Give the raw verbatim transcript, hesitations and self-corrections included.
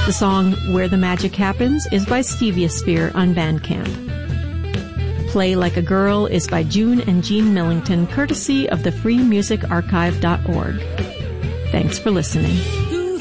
The song Where the Magic Happens is by Stevia Sphere on Bandcamp. Play Like a Girl is by June and Jean Millington, courtesy of the free music archive dot org. Thanks for listening.